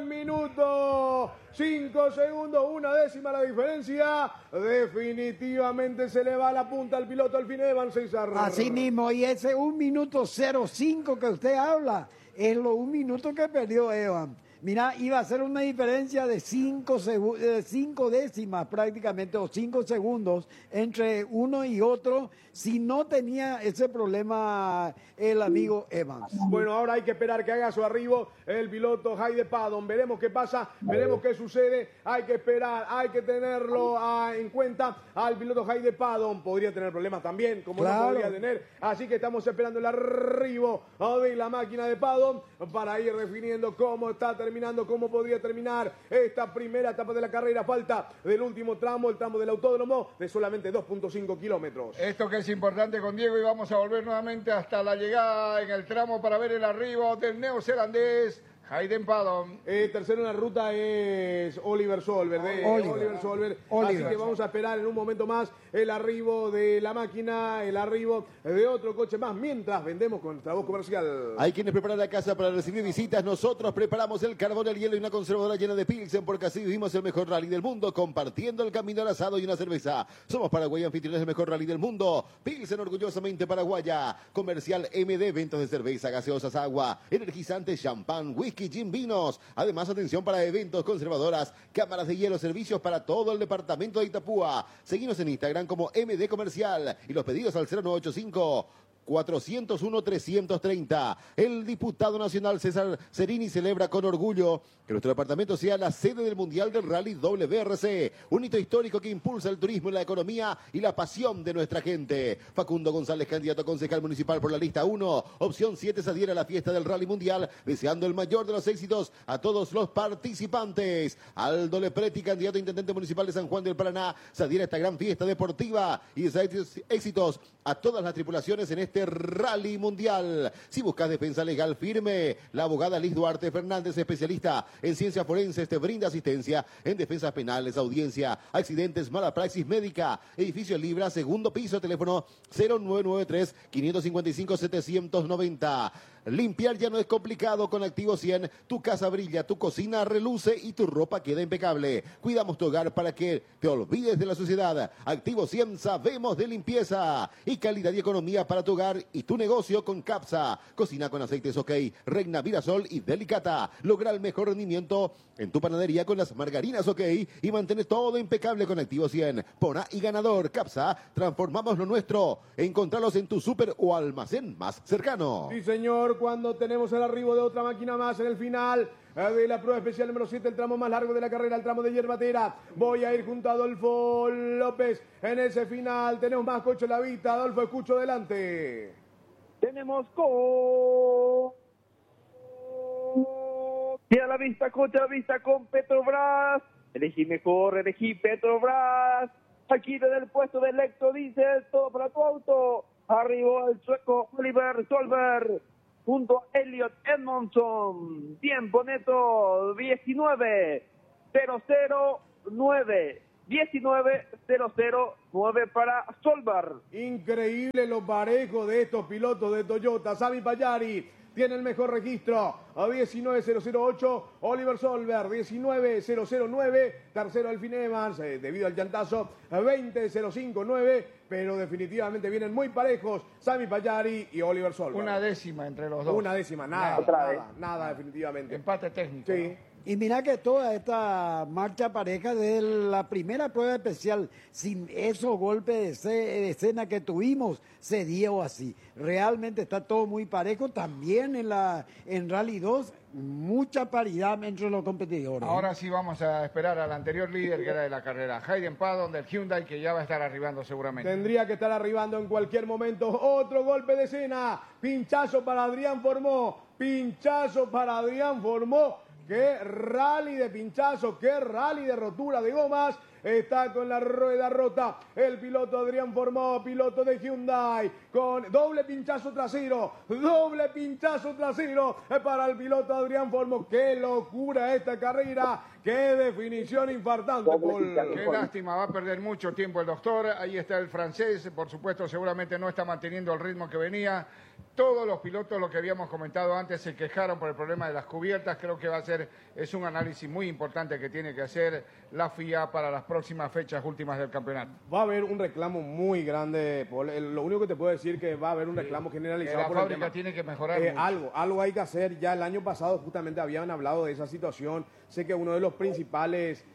1 minuto 5 segundos, 1/10 la diferencia. Definitivamente se le va la punta al piloto Elfyn Evans, César. Así mismo, y ese 1 minuto 05 que usted habla es lo 1 minuto que perdió Evans. Mira, iba a ser una diferencia de 5 décimas prácticamente, o 5 segundos entre uno y otro, si no tenía ese problema el amigo Evans. Bueno, ahora hay que esperar que haga su arribo el piloto Hayden Paddon. Veremos qué pasa, veremos qué sucede. Hay que esperar, hay que tenerlo en cuenta al piloto Hayden Paddon. Podría tener problemas también, como no podría tener. Así que estamos esperando el arribo de la máquina de Paddon para ir definiendo cómo está terminando, cómo podría terminar esta primera etapa de la carrera. Falta del último tramo, el tramo del autódromo, de solamente 2.5 kilómetros. Esto que es importante con Diego, y vamos a volver nuevamente hasta la llegada en el tramo para ver el arribo del neozelandés Hayden Paddon. Tercero en la ruta es Oliver Solberg. Oliver Solberg. Así que vamos a esperar en un momento más el arribo de la máquina, el arribo de otro coche más, mientras vendemos con nuestra voz comercial. Hay quienes preparan la casa para recibir visitas. Nosotros preparamos el carbón, el hielo y una conservadora llena de Pilsen, porque así vivimos el mejor rally del mundo, compartiendo el camino al asado y una cerveza. Somos Paraguay, anfitriones del mejor rally del mundo. Pilsen, orgullosamente paraguaya. Comercial MD, ventas de cerveza, gaseosas, agua, energizantes, champán, whisky, gin, vinos. Además, atención para eventos, conservadoras, cámaras de hielo, servicios para todo el departamento de Itapúa. Seguinos en Instagram como MD Comercial y los pedidos al 0985 401-330. El diputado nacional César Cerini celebra con orgullo que nuestro departamento sea la sede del Mundial del Rally WRC, un hito histórico que impulsa el turismo, la economía y la pasión de nuestra gente. Facundo González, candidato a concejal municipal por la lista 1, opción 7, se adhiere a la fiesta del Rally Mundial, deseando el mayor de los éxitos a todos los participantes. Aldo Lepreti, candidato a intendente municipal de San Juan del Paraná, se adhiere a esta gran fiesta deportiva y desea éxitos a todas las tripulaciones en este Rally Mundial. Si buscas defensa legal firme, la abogada Liz Duarte Fernández, especialista en ciencias forenses, te brinda asistencia en defensas penales, audiencia, accidentes, mala praxis médica. Edificio Libra, segundo piso, teléfono 0993-555-790. Limpiar ya no es complicado con Activo 100. Tu casa brilla, tu cocina reluce y tu ropa queda impecable. Cuidamos tu hogar para que te olvides de la suciedad. Activo 100, sabemos de limpieza y calidad y economía para tu hogar y tu negocio con Capsa. Cocina con aceites OK, Regna, Virasol y Delicata. Logra el mejor rendimiento en tu panadería con las margarinas OK y mantén todo impecable con Activo 100. Pona y ganador. Capsa, transformamos lo nuestro. Encontralos en tu súper o almacén más cercano. Sí, señor. Cuando tenemos el arribo de otra máquina más en el final de la prueba especial número 7, el tramo más largo de la carrera, el tramo de Yerbatera. Voy a ir junto a Adolfo López en ese final. Tenemos más coche a la vista. Adolfo, escucho delante. Tenemos y a la vista, coche a la vista con Petrobras. Elegí mejor, elegí Petrobras. Aquí desde el puesto de Electro Diesel, todo para tu auto. Arriba el sueco Oliver Solberg junto a Elliot Edmondson. Tiempo neto 19.009. 19.009 para Solberg. Increíble lo parejo de estos pilotos de Toyota. Sami Payari tiene el mejor registro a 19.008. Oliver Solberg 19.009. Tercero Elfyn Evans, debido al llantazo 20.059. Pero definitivamente vienen muy parejos Sami Payari y Oliver Solberg. Una décima entre los dos. Una décima, nada definitivamente. Empate técnico. Sí. ¿No? Y mira que toda esta marcha pareja de la primera prueba especial, sin esos golpes de escena que tuvimos, se dio así. Realmente está todo muy parejo. También en Rally 2, mucha paridad entre los competidores. Ahora sí vamos a esperar al anterior líder que era de la carrera, Hayden Paddon del Hyundai, que ya va a estar arribando seguramente. Tendría que estar arribando en cualquier momento. Otro golpe de escena. Pinchazo para Adrián Formó. Pinchazo para Adrián Formó. Qué rally de pinchazo, qué rally de rotura de gomas está con la rueda rota el piloto Adrián Formó, piloto de Hyundai, con doble pinchazo trasero para el piloto Adrián Formó. ¡Qué locura esta carrera! ¡Qué definición infartante, Paul! Qué lástima, va a perder mucho tiempo el doctor. Ahí está el francés, por supuesto, seguramente no está manteniendo el ritmo que venía. Todos los pilotos, lo que habíamos comentado antes, se quejaron por el problema de las cubiertas. Creo que es un análisis muy importante que tiene que hacer la FIA para las próximas fechas últimas del campeonato. Va a haber un reclamo muy grande, Paul. Lo único que te puedo decir es que va a haber un reclamo generalizado La por el fábrica tema. tiene que mejorar mucho. Algo hay que hacer. Ya el año pasado justamente habían hablado de esa situación. Sé que uno de los principales...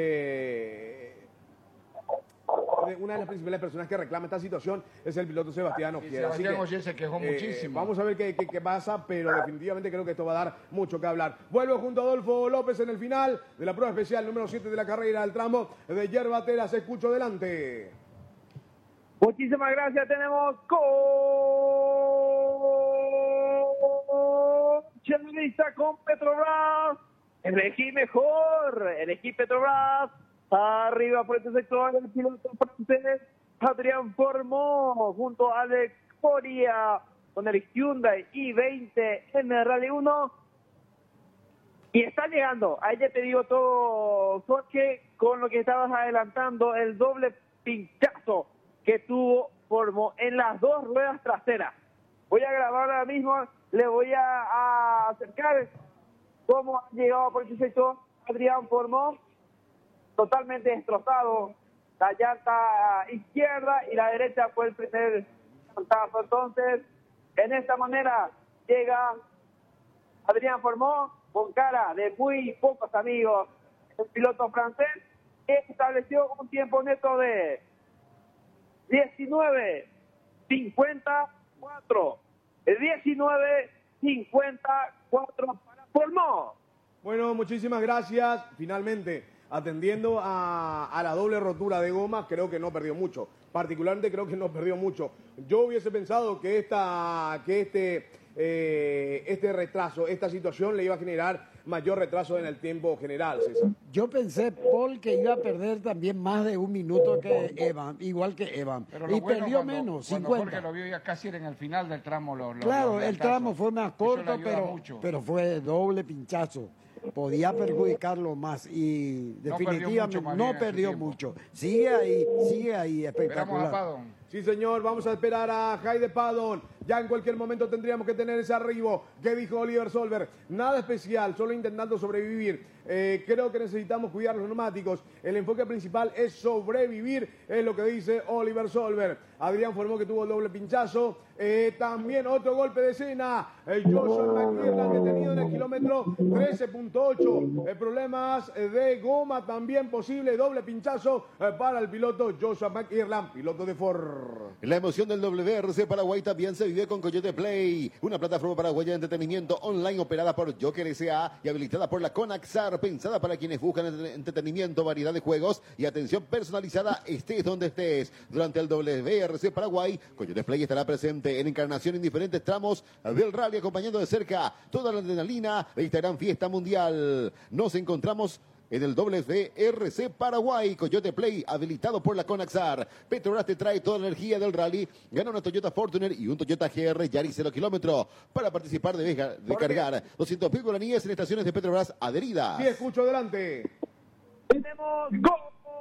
una de las principales personas que reclama esta situación es el piloto Sebastián Ogier. Sebastián Ogier se quejó muchísimo. Vamos a ver qué pasa, pero definitivamente creo que esto va a dar mucho que hablar. Vuelvo junto a Adolfo López en el final de la prueba especial número 7 de la carrera, el tramo de Yerba Teras. Escucho delante. Muchísimas gracias. Tenemos coche de lista con Petrobras. Elegí mejor. Elegí Petrobras. Arriba por este sector el piloto francés Adrián Formó junto a Alex Coria con el Hyundai i20 en el Rally 1. Y está llegando, ahí ya te digo todo, Jorge, con lo que estabas adelantando, el doble pinchazo que tuvo Formó en las dos ruedas traseras. Voy a grabar ahora mismo, le voy a acercar cómo ha llegado por este sector Adrián Formó. Totalmente destrozado, la llanta izquierda y la derecha fue el primer llantazo. Entonces, en esta manera llega Adrián Formó con cara de muy pocos amigos. El piloto francés estableció un tiempo neto de 19.54. 19.54 para Formó. Bueno, muchísimas gracias. Finalmente, atendiendo a la doble rotura de goma, creo que no perdió mucho. Particularmente creo que no perdió mucho. Yo hubiese pensado que este retraso, esta situación le iba a generar mayor retraso en el tiempo general, César. Yo pensé, Paul, que iba a perder también más de un minuto que Evan, igual que Evan. Pero Y bueno, perdió menos, cuando 50. Jorge lo vio ya casi era en el final del tramo. Claro, el tramo fue más corto, mucho. pero fue doble pinchazo. Podía perjudicarlo más y definitivamente no perdió mucho. Sigue ahí, Esperamos a espectacular. Padon. Sí, señor, vamos a esperar a Jaide Padon. Ya en cualquier momento tendríamos que tener ese arribo. ¿Qué dijo Oliver Solberg? Nada especial, solo intentando sobrevivir. Creo que necesitamos cuidar los neumáticos. El enfoque principal es sobrevivir, es lo que dice Oliver Solberg. Adrián Formó que tuvo el doble pinchazo. También otro golpe de escena. Joshua McIrland detenido en el kilómetro 13.8. Problemas de goma también posible. Doble pinchazo para el piloto Joshua McIrland, piloto de Ford. La emoción del WRC Paraguay también se vive con Coyote Play, una plataforma paraguaya de entretenimiento online operada por Joker S.A. y habilitada por la Conaxar, pensada para quienes buscan entretenimiento, variedad de juegos y atención personalizada, estés donde estés. Durante el WRC Paraguay, Coyote Play estará presente en Encarnación en diferentes tramos del rally, acompañando de cerca toda la adrenalina de esta gran fiesta mundial. Nos encontramos en el WRC Paraguay. Coyote Play, habilitado por la Conaxar. Petrobras te trae toda la energía del rally. Gana una Toyota Fortuner y un Toyota GR Yaris 0 kilómetro. Para participar debes cargar 200.000 guaraníes en estaciones de Petrobras adheridas. Sí, escucho adelante. Tenemos gol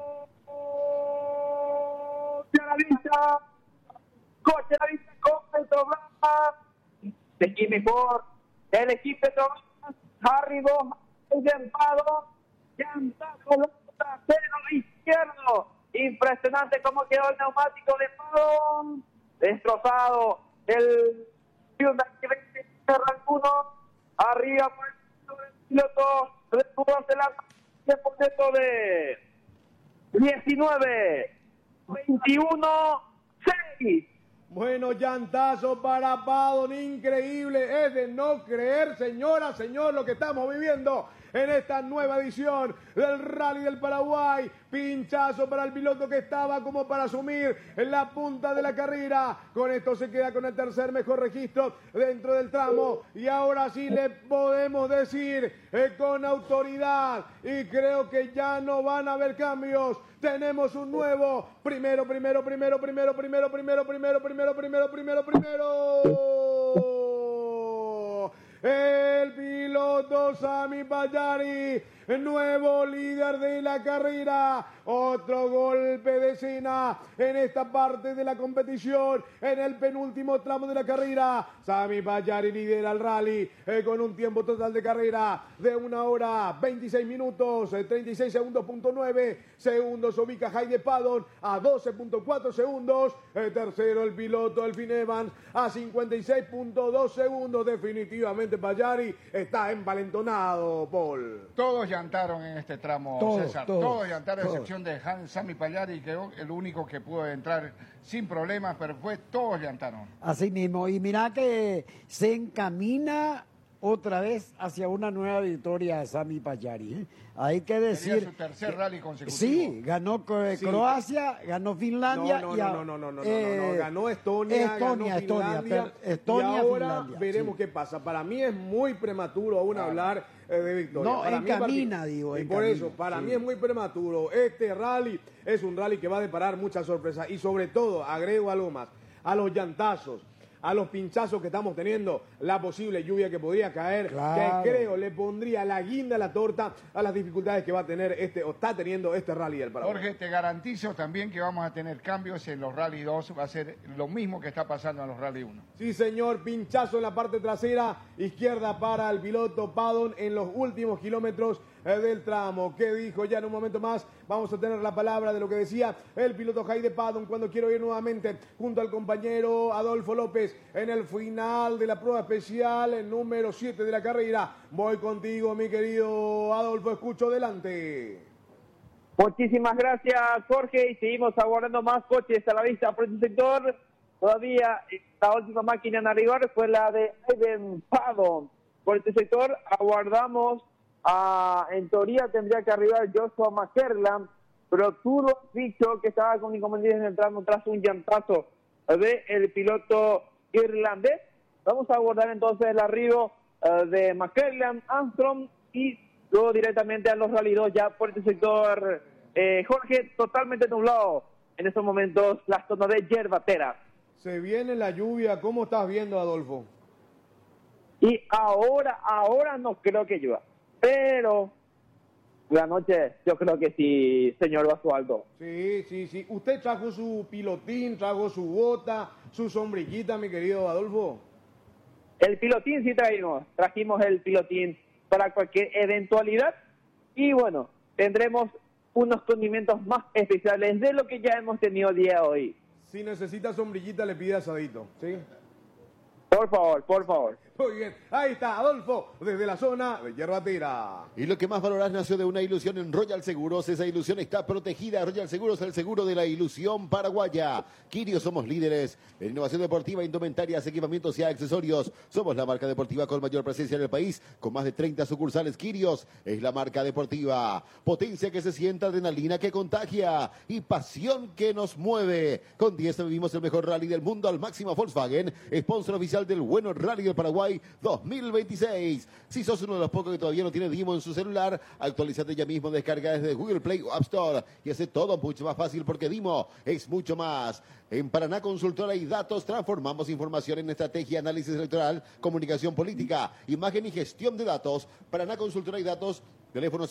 a la vista. Coche a la vista con Petrobras. Elegí mejor. Elegí Petrobras. Arriba, Padon. Llantazo trasero izquierdo. Impresionante cómo quedó el neumático de Padon. Destrozado el Hyundai i20 Rally 1. Arriba por el piloto de tiempo neto de 19.21.6. Bueno, llantazo para Padon, increíble, es de no creer, señora, señor, lo que estamos viviendo. en esta nueva edición del Rally del Paraguay. Pinchazo para el piloto que estaba como para asumir en la punta de la carrera. Con esto se queda con el tercer mejor registro dentro del tramo. Y ahora sí le podemos decir con autoridad, y creo que ya no van a haber cambios. Tenemos un nuevo primero. El piloto Sami Pagliari, nuevo líder de la carrera. Otro golpe de escena en esta parte de la competición, en el penúltimo tramo de la carrera. Sami Pagliari lidera el rally con un tiempo total de carrera de 1 hora 26 minutos 36 segundos.9 segundos. Ubica Heide Paddon a 12.4 segundos. Tercero el piloto Elfyn Evans a 56.2 segundos. Definitivamente Pagliari está envalentonado, Paul. Todos llantaron en este tramo, César. Todos llantaron, a excepción de Sami Pagliari, que es el único que pudo entrar sin problemas, pero todos llantaron. Así mismo. Y mira que se encamina otra vez hacia una nueva victoria Sami Pagliari, ¿eh? Hay que decir. Sería su tercer rally consecutivo. Sí, ganó Croacia, ganó Finlandia. No, ganó Estonia, ganó Finlandia. Y ahora veremos qué pasa. Para mí es muy prematuro aún hablar de victoria. No, para encamina, digo. Y por eso, para mí es muy prematuro. Este rally es un rally que va a deparar muchas sorpresas. Y sobre todo, agrego algo más, a los llantazos, a los pinchazos que estamos teniendo, la posible lluvia que podría caer, que creo le pondría la guinda a la torta a las dificultades que va a tener está teniendo este rally del Paraguay. Jorge, te garantizo también que vamos a tener cambios en los Rally 2, va a ser lo mismo que está pasando en los Rally 1. Sí, señor, pinchazo en la parte trasera, izquierda para el piloto Paddon en los últimos kilómetros del tramo. ¿Qué dijo? Ya en un momento más vamos a tener la palabra de lo que decía el piloto Heide Paddon cuando quiero ir nuevamente junto al compañero Adolfo López en el final de la prueba especial, el número 7 de la carrera. Voy contigo, mi querido Adolfo, escucho, adelante. Muchísimas gracias, Jorge, y seguimos aguardando más coches a la vista por este sector. Todavía la última máquina en arribar fue la de Heide Paddon. Por este sector aguardamos en teoría tendría que arribar Joshua McClellan, pero tú lo has dicho que estaba con inconvenientes en el tramo tras un llantazo del piloto irlandés. Vamos a abordar entonces el arribo de McClellan, Armstrong y luego directamente a los Rally 2 ya por este sector. Jorge, totalmente nublado en estos momentos la zona de Yerbatera. Se viene la lluvia, ¿cómo estás viendo, Adolfo? Y ahora no creo que llueva. Pero la noche yo creo que sí, señor Basualdo. Sí. ¿Usted trajo su pilotín, trajo su bota, su sombrillita, mi querido Adolfo? El pilotín sí trajimos el pilotín para cualquier eventualidad. Y bueno, tendremos unos condimentos más especiales de lo que ya hemos tenido el día de hoy. Si necesita sombrillita, le pide asadito, ¿sí? Por favor. Muy bien, ahí está Adolfo, desde la zona de Yerbatera. Y lo que más valorás nació de una ilusión en Royal Seguros. Esa ilusión está protegida. Royal Seguros, el seguro de la ilusión paraguaya. Quirio, somos líderes en innovación deportiva, indumentarias, equipamientos y accesorios. Somos la marca deportiva con mayor presencia en el país, con más de 30 sucursales. Quirios es la marca deportiva. Potencia que se sienta, adrenalina que contagia y pasión que nos mueve. Con 10 vivimos el mejor rally del mundo al máximo. Volkswagen, sponsor oficial del bueno Rally del Paraguay 2026. Si sos uno de los pocos que todavía no tiene Dimo en su celular, actualízate ya mismo, descarga desde Google Play o App Store y hace todo mucho más fácil porque Dimo es mucho más. En Paraná Consultora y Datos transformamos información en estrategia, análisis electoral, comunicación política, imagen y gestión de datos. Paraná Consultora y Datos, teléfono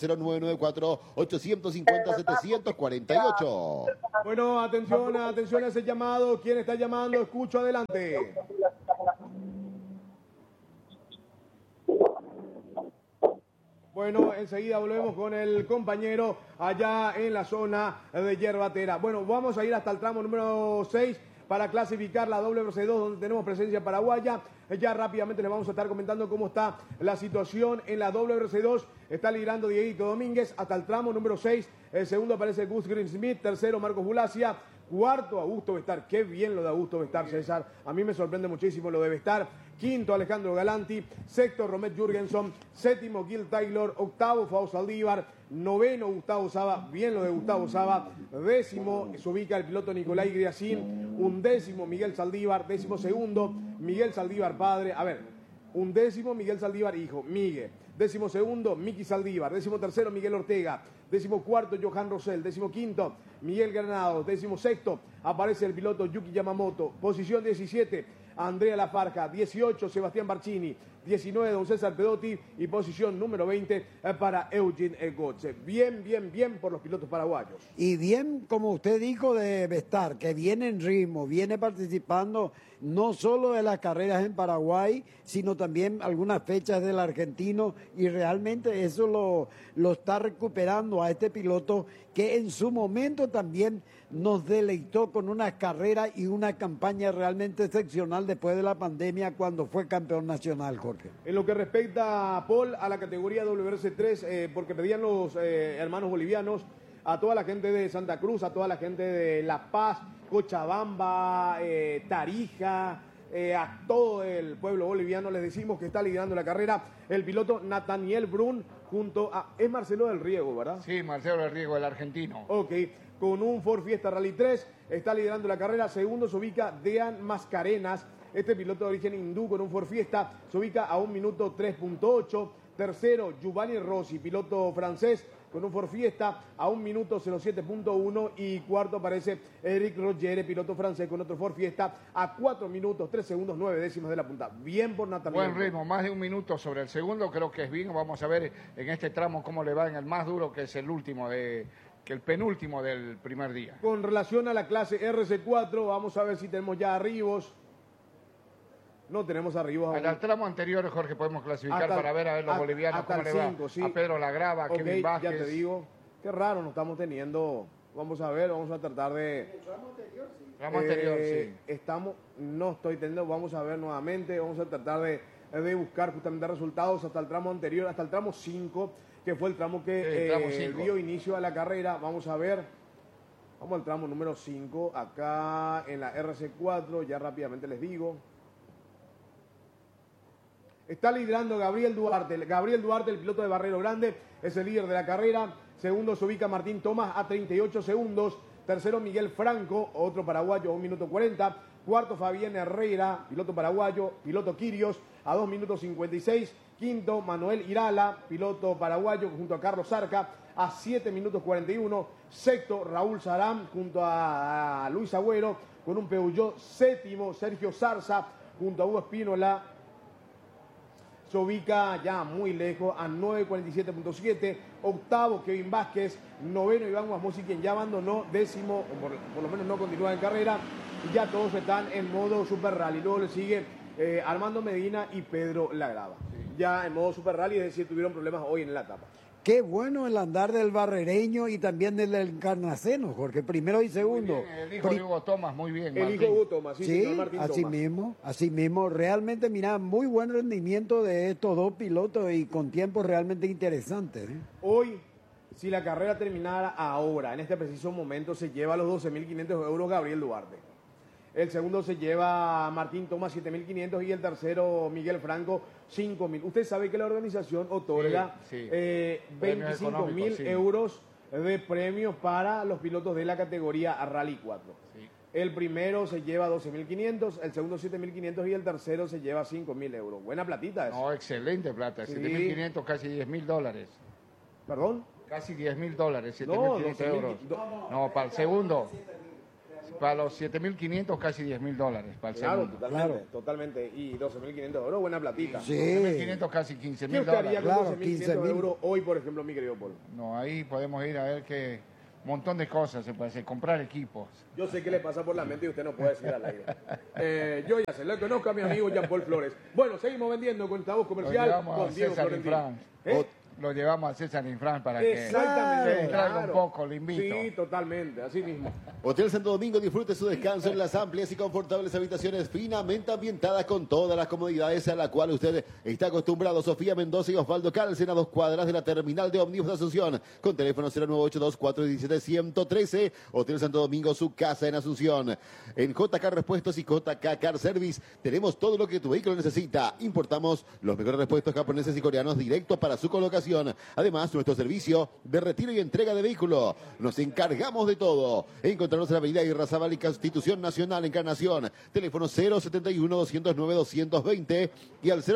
0994-850-748. Bueno, atención a ese llamado. ¿Quién está llamando? Escucho, adelante. Bueno, enseguida volvemos con el compañero allá en la zona de Yerbatera. Bueno, vamos a ir hasta el tramo número 6 para clasificar la WRC2, donde tenemos presencia paraguaya. Ya rápidamente les vamos a estar comentando cómo está la situación en la WRC2. Está liderando Dieguito Domínguez hasta el tramo número 6. El segundo aparece Gus Greensmith. Tercero, Marcos Bulacia. Cuarto, Augusto Bestar. Qué bien lo de Augusto Bestar, César. A mí me sorprende muchísimo lo de Bestar. quinto Alejandro Galanti, sexto Romet Jürgensen, séptimo Gil Taylor, octavo Fausto Saldívar, noveno Gustavo Saba, bien lo de Gustavo Saba, décimo se ubica el piloto Nicolai Griacín, undécimo Miguel Saldívar, décimo segundo Miguel Saldívar padre, undécimo Miguel Saldívar hijo, Miguel, décimo segundo Miki Saldívar, décimo tercero Miguel Ortega, décimo cuarto Johan Rosell, décimo quinto Miguel Granados, décimo sexto aparece el piloto Yuki Yamamoto, posición 17 Andrea Lafarca, 18 Sebastián Barcini, 19 don César Pedotti y posición número 20 para Eugene Gotze. Bien por los pilotos paraguayos. Y bien, como usted dijo de Bestar, que viene en ritmo, viene participando no solo de las carreras en Paraguay, sino también algunas fechas del argentino, y realmente eso lo está recuperando a este piloto que en su momento también nos deleitó con una carrera y una campaña realmente excepcional después de la pandemia cuando fue campeón nacional, Jorge. En lo que respecta a Paul, a la categoría WRC3, porque pedían los hermanos bolivianos, a toda la gente de Santa Cruz, a toda la gente de La Paz, Cochabamba, Tarija, a todo el pueblo boliviano les decimos que está liderando la carrera el piloto Nathaniel Brun junto a... Es Marcelo del Riego, ¿verdad? Sí, Marcelo del Riego, el argentino. Ok, con un Ford Fiesta Rally 3 está liderando la carrera. Segundo se ubica Dean Mascarenas, este piloto de origen hindú con un Ford Fiesta, se ubica a 1 minuto 3.8. Tercero, Giovanni Rossi, piloto francés con un Ford Fiesta a 1 minuto 07.1. Y cuarto aparece Eric Rogere, piloto francés con otro Ford Fiesta a 4 minutos 3 segundos 9 décimas de la punta. Bien por Nathaniel. Buen ritmo, más de 1 minuto sobre el segundo, creo que es bien. Vamos a ver en este tramo cómo le va en el más duro, que es el último que el penúltimo del primer día. Con relación a la clase RC4, vamos a ver si tenemos ya arribos. No tenemos arribos. Al tramo anterior, Jorge, podemos clasificar para ver a los bolivianos cómo le va. Sí. A Pedro Lagrava, Okay, Kevin Vázquez. Ya te digo, qué raro, no estamos teniendo. Vamos a ver, vamos a tratar de. El tramo anterior, sí. No estoy teniendo, vamos a ver nuevamente, vamos a tratar de buscar justamente resultados hasta el tramo anterior, hasta el tramo 5, que fue el tramo que dio inicio a la carrera. Vamos a ver, vamos al tramo número 5, acá en la RC4, ya rápidamente les digo. Está liderando Gabriel Duarte. Gabriel Duarte, el piloto de Barrero Grande, es el líder de la carrera. Segundo se ubica Martín Tomás a 38 segundos. Tercero Miguel Franco, otro paraguayo, a 1 minuto 40. Cuarto Fabián Herrera, piloto paraguayo. Piloto Quirios a 2 minutos 56. Quinto Manuel Irala, piloto paraguayo, junto a Carlos Zarca a 7 minutos 41. Sexto Raúl Sarán junto a Luis Agüero con un Peugeot. Séptimo Sergio Zarza junto a Hugo Espínola. Se ubica ya muy lejos a 9.47.7. Octavo Kevin Vázquez. Noveno Iván Guasmosi, quien ya abandonó. Décimo, por lo menos no continúa en carrera. Y ya todos están en modo Super Rally. Luego le sigue Armando Medina y Pedro Lagrava. Ya en modo Super Rally, es decir, tuvieron problemas hoy en la etapa. Qué bueno el andar del barrereño y también del encarnaceno, Jorge, primero y segundo. Bien, el hijo de Hugo Tomás, muy bien. El hijo de Hugo Tomás, sí, Sí, señor Martín así Tomás. mismo, realmente, mira, muy buen rendimiento de estos dos pilotos y con tiempos realmente interesantes. Hoy, si la carrera terminara ahora, en este preciso momento, se lleva los 12.500 euros Gabriel Duarte. El segundo se lleva Martín Tomás 7.500 y el tercero Miguel Franco 5.000. Usted sabe que la organización otorga 25.000 euros de premios para los pilotos de la categoría Rally 4. Sí. El primero se lleva 12.500, el segundo 7.500 y el tercero se lleva 5.000 euros. Buena platita eso. No, excelente plata, Sí. 7.500, casi $10.000. ¿Perdón? Casi $10.000, 7.500 No, euros. No, para el segundo. Para los 7.500, casi $10.000 para el segundo. Totalmente. Y 12.500 euros, buena platita. Sí. 7.500, casi ¿Qué usted haría $15.000. con Claro, 12.500 euros hoy, por ejemplo, mi querido Paul? No, ahí podemos ir a ver qué montón de cosas se puede hacer, comprar equipos. Yo sé que le pasa por la mente y usted no puede decir al aire. Yo ya sé, lo conozco a mi amigo Jean Paul Flores. Bueno, seguimos vendiendo con esta voz comercial Vamos con a Diego César Florentino. Infran. lo llevamos a César Infran para que Exactamente. se distraiga Claro. un poco, le invito. Sí, totalmente, así mismo. Hotel Santo Domingo, disfrute su descanso en las amplias y confortables habitaciones finamente ambientadas con todas las comodidades a la cual usted está acostumbrado. Sofía Mendoza y Osvaldo Cálcen, a 2 cuadras de la terminal de ómnibus de Asunción, con teléfono 0982-417-113. Hotel Santo Domingo, su casa en Asunción. En JK Repuestos y JK Car Service tenemos todo lo que tu vehículo necesita. Importamos los mejores repuestos japoneses y coreanos directos para su colocación. Además, nuestro servicio de retiro y entrega de vehículo. Nos encargamos de todo. Encontrarnos en la avenida Irrazabal y Constitución Nacional, Encarnación. Teléfono 071-209-220 y al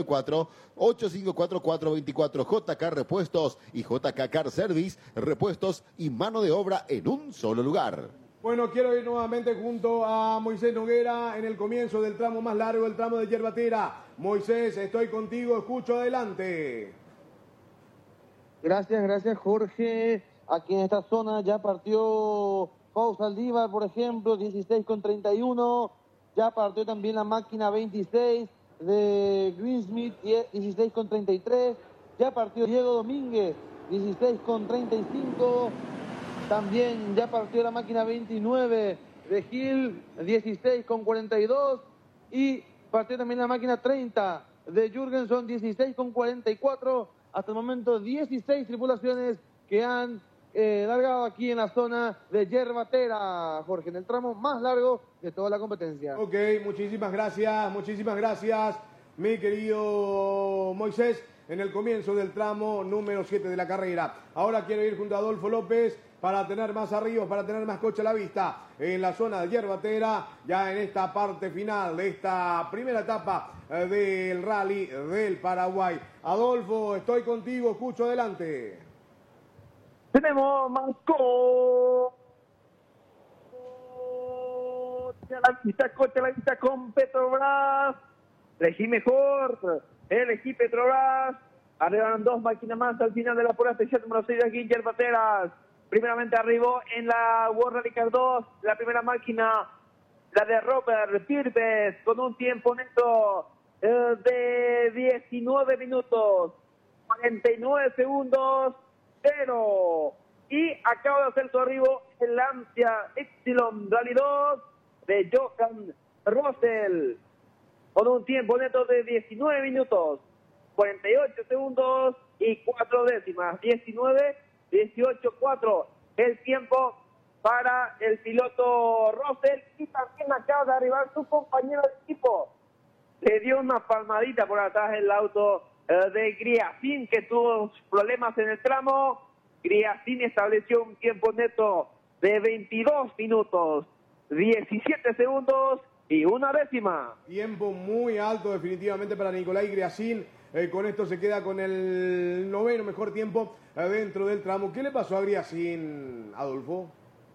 0994-854424. JK Repuestos y JK Car Service, repuestos y mano de obra en un solo lugar. Bueno, quiero ir nuevamente junto a Moisés Noguera en el comienzo del tramo más largo, el tramo de Yerbatera. Moisés, estoy contigo, escucho, adelante. Gracias Jorge. Aquí en esta zona ya partió Pau Saldívar, por ejemplo, 16,31. Ya partió también la máquina 26 de Greensmith, 16,33. Ya partió Diego Domínguez, 16,35. También ya partió la máquina 29 de Gil, 16,42. Y partió también la máquina 30 de Jürgenson, 16,44. Hasta el momento 16 tripulaciones que han largado aquí en la zona de Yerbatera, Jorge, en el tramo más largo de toda la competencia. Ok, muchísimas gracias, mi querido Moisés, en el comienzo del tramo número 7 de la carrera. Ahora quiero ir junto a Adolfo López para tener más arriba, para tener más coche a la vista en la zona de Yerbatera, ya en esta parte final de esta primera etapa del Rally del Paraguay. Adolfo, estoy contigo, escucho, adelante. Tenemos más coche a la vista con Petrobras. Elegí mejor, elegí Petrobras. Arribaron 2 máquinas más al final de la prueba especial número 6 de aquí en Yerbateras. Primeramente arribó en la World Rally Car 2, la primera máquina, la de Robert Pirpes, con un tiempo neto de 19 minutos, 49 segundos, 0. Y acaba de hacer su arribo el Lancia Epsilon Rally 2 de Johan Russell, con un tiempo neto de 19 minutos, 48 segundos y 4 décimas, 19, 18, 4, el tiempo para el piloto Russell. Y también acaba de arribar su compañero de equipo. Le dio una palmadita por atrás el auto de Griacin, que tuvo problemas en el tramo. Griacin estableció un tiempo neto de 22 minutos, 17 segundos y 1 décima. Tiempo muy alto definitivamente para Nicolai Griacin. Con esto se queda con el 9º mejor tiempo dentro del tramo. ¿Qué le pasó a Griacin, Adolfo?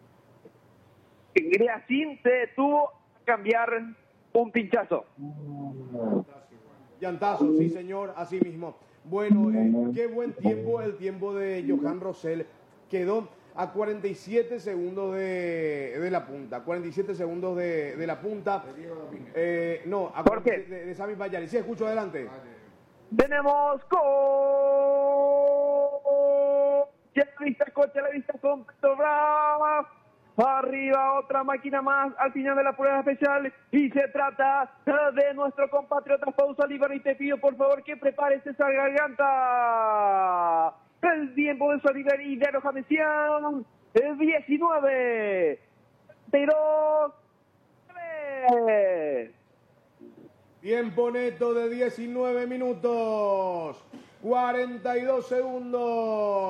Griacin se tuvo que cambiar un pinchazo. Llantazo, sí señor, así mismo. Bueno, qué buen tiempo el tiempo de Johan Russell. Quedó a 47 segundos de la punta. 47 segundos de la punta. No, a Jorge. de Sami Bayani. Sí, escucho, adelante. Tenemos coche a la vista con Petrobras. Arriba otra máquina más al final de la prueba especial y se trata de nuestro compatriota Pau Saldívar, y te pido por favor que prepares esa garganta. El tiempo de Saldívar y de Jamesian es 19, 22, 3. Tiempo neto de 19 minutos, 42 segundos.